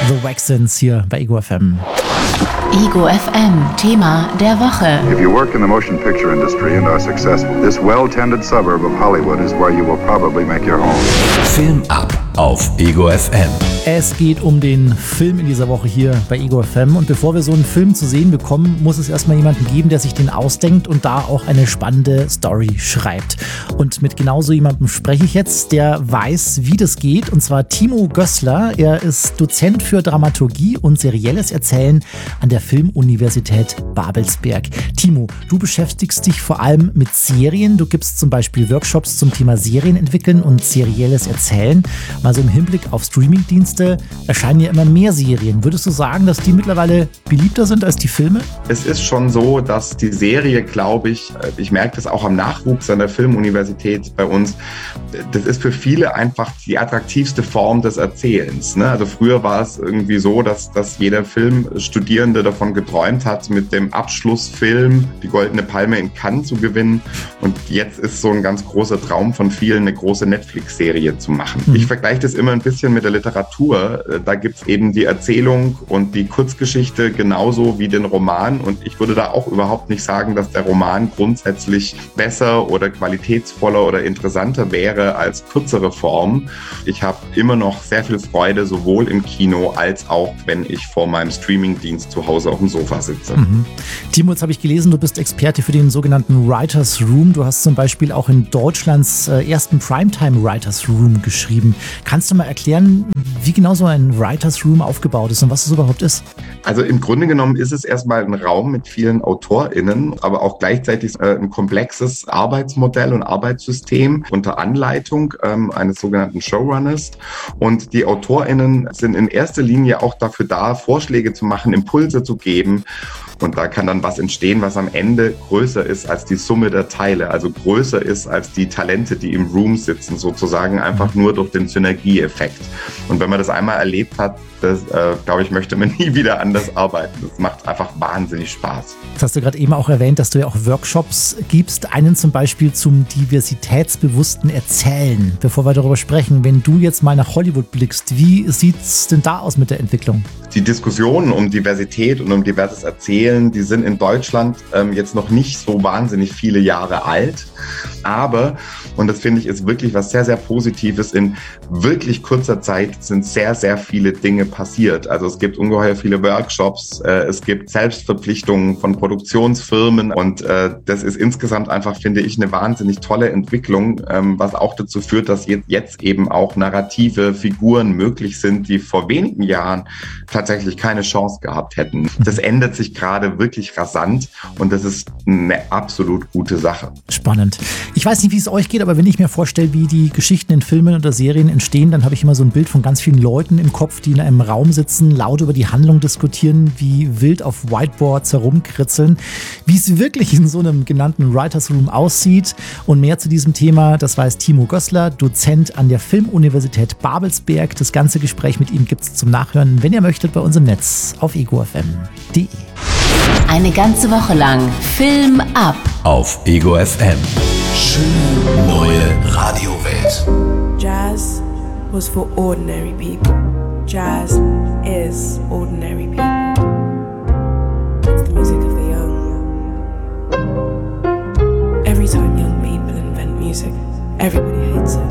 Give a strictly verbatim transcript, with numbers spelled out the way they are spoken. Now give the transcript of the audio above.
The Waxins hier bei Ego F M. Ego F M, Thema der Woche. If you work in the motion picture industry and are successful, this well-tended suburb of Hollywood is where you will probably make your home. Film ab auf Ego F M. Es geht um den Film in dieser Woche hier bei Ego F M. Und bevor wir so einen Film zu sehen bekommen, muss es erstmal jemanden geben, der sich den ausdenkt und da auch eine spannende Story schreibt. Und mit genau so jemandem spreche ich jetzt, der weiß, wie das geht. Und zwar Timo Gößler. Er ist Dozent für Dramaturgie und serielles Erzählen an der Filmuniversität Babelsberg. Timo, du beschäftigst dich vor allem mit Serien. Du gibst zum Beispiel Workshops zum Thema Serien entwickeln und serielles Erzählen. Mal so im Hinblick auf Streamingdienste erscheinen ja immer mehr Serien. Würdest du sagen, dass die mittlerweile beliebter sind als die Filme? Es ist schon so, dass die Serie, glaube ich, ich merke das auch am Nachwuchs an der Filmuniversität bei uns, das ist für viele einfach die attraktivste Form des Erzählens. Ne? Also früher war es irgendwie so, dass, dass jeder Filmstudierende davon geträumt hat, mit dem Abschlussfilm die Goldene Palme in Cannes zu gewinnen. Und jetzt ist so ein ganz großer Traum von vielen, eine große Netflix-Serie zu machen. Mhm. Ich vergleiche das immer ein bisschen mit der Literatur. Da gibt es eben die Erzählung und die Kurzgeschichte genauso wie den Roman. Und ich würde da auch überhaupt nicht sagen, dass der Roman grundsätzlich besser oder qualitätsvoller oder interessanter wäre als kürzere Form. Ich habe immer noch sehr viel Freude, sowohl im Kino als auch, wenn ich vor meinem Streamingdienst zu Hause auf dem Sofa sitze. Mhm. Timo, jetzt habe ich gelesen, du bist Experte für den sogenannten Writers Room. Du hast zum Beispiel auch in Deutschlands äh, ersten Primetime Writers Room geschrieben. Kannst du mal erklären, wie genau so ein Writers Room aufgebaut ist und was es überhaupt ist? Also im Grunde genommen ist es erstmal ein Raum mit vielen AutorInnen, aber auch gleichzeitig äh, ein komplexes Arbeitsmodell und Arbeitssystem unter Anleitung ähm, eines sogenannten Showrunners. Und die AutorInnen sind in erster Linie auch dafür da, Vorschläge zu machen, Impulse zu geben. Und da kann dann was entstehen, was am Ende größer ist als die Summe der Teile, also größer ist als die Talente, die im Room sitzen, sozusagen einfach nur durch den Synergieeffekt. Und wenn man das einmal erlebt hat, das, äh, glaube ich, möchte man nie wieder anders arbeiten. Das macht einfach wahnsinnig Spaß. Das hast du gerade eben auch erwähnt, dass du ja auch Workshops gibst, einen zum Beispiel zum diversitätsbewussten Erzählen. Bevor wir darüber sprechen, wenn du jetzt mal nach Hollywood blickst, wie sieht's denn da aus mit der Entwicklung? Die Diskussionen um Diversität und um diverses Erzählen, die sind in Deutschland ähm, jetzt noch nicht so wahnsinnig viele Jahre alt. Aber, und das finde ich ist wirklich was sehr, sehr Positives, in wirklich kurzer Zeit sind sehr, sehr viele Dinge passiert. Also es gibt ungeheuer viele Workshops, äh, es gibt Selbstverpflichtungen von Produktionsfirmen und äh, das ist insgesamt einfach, finde ich, eine wahnsinnig tolle Entwicklung, ähm, was auch dazu führt, dass jetzt, jetzt eben auch narrative Figuren möglich sind, die vor wenigen Jahren tatsächlich keine Chance gehabt hätten. Das ändert sich gerade wirklich rasant und das ist eine absolut gute Sache. Spannend. Ich weiß nicht, wie es euch geht, aber wenn ich mir vorstelle, wie die Geschichten in Filmen oder Serien entstehen, dann habe ich immer so ein Bild von ganz vielen Leuten im Kopf, die in einem Raum sitzen, laut über die Handlung diskutieren, wie wild auf Whiteboards herumkritzeln. Wie es wirklich in so einem genannten Writers Room aussieht und mehr zu diesem Thema, das weiß Timo Gößler, Dozent an der Filmuniversität Babelsberg. Das ganze Gespräch mit ihm gibt es zum Nachhören, wenn ihr möchtet, bei uns im Netz auf ego f m punkt d e. Eine ganze Woche lang Film ab Auf Ego F M. Schöne neue Radiowelt. Jazz was for ordinary people. Jazz is ordinary people. It's the music of the young. Every time young people invent music, everybody hates it.